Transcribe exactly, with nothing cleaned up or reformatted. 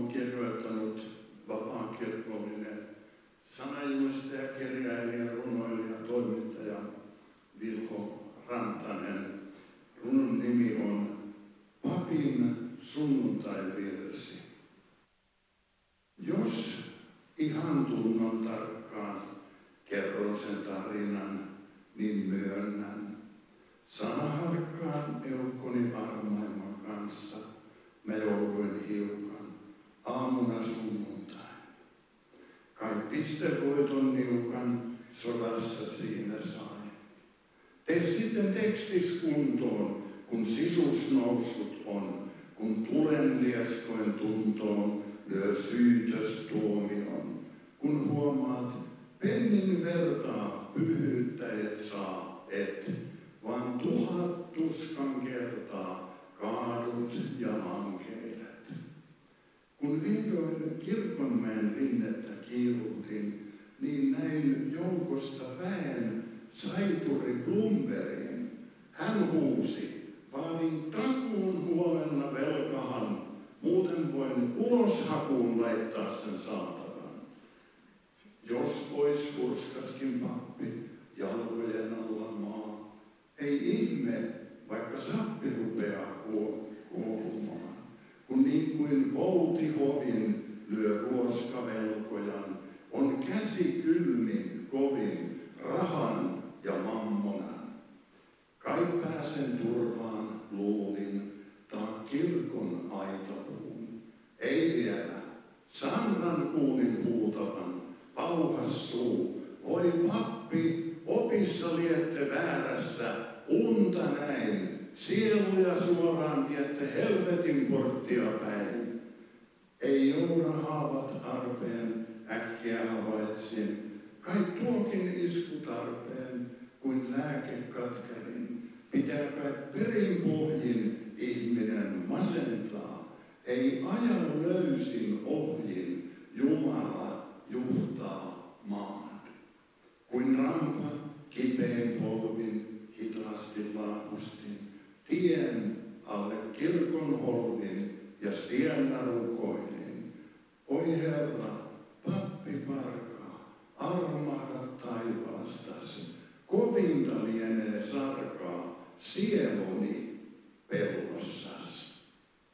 on kirjoittanut vapaakirkollinen sanajulistaja, kirjailija, runoilija, toimittaja Vilho Rantanen. Runon nimi on Papin sunnuntaivirsi. Jos ihan tunnon tarkkaan kerron sen tarinan, niin myönnän. Sanaharkkaan eukkoni armaimman kanssa mä jouduin hiukan aamuna sunnuntain. Kai pistevoiton niukan sodassa siinä sai. Tee sitten tekstis kuntoon, kun sisus noussut on, kun tulen lieskoin tuntoon lyö syytös tuomion. Kun huomaat, pennin vertaa pyhyyttä et saa, et, vaan tuhat tuskan kertaa kaadut ja lankeilet. Kun vihdoin Kirkonmäen rinnettä kiiruhdin, niin näin joukosta väen saituri Blombergin. Hän huusi, vaadin takuun huomenna velkahan, muuten voin uloshakuun laittaa sen saatavan. Jos pois hurskaskin pappi, jalkojen alla maa, ei ihme, vaikka sappi rupeaa kuohumaan, kun niin kuin voutihovin lyö ruoskavelkojan, on käsi kylmin kovin rahan ja mammonan. Kai pääsen turvaan, luulin, taa kirkon aitapuun. Ei vielä, sannan kuulin huutavan, pauhas suu, voi pappi, opissa liette väärässä, unta näin, sieluja suoraan viette helvetin porttia päin. Ei joura haavat arpeen, äkkiä havaitsin, kai tuokin isku tarpeen, kuin lääke katkerin. Pitää kai perinpohjin ihminen masentaa, ei ajan löysin ohjin, Jumala juhtaa maan. Kuin rampa kipein polvin hitaasti laahustin, tien alle kirkon holvin ja siellä rukoilin. Oi Herra, pappi parkaa, armahda taivaastas, kovinta lienee sarkaa sielun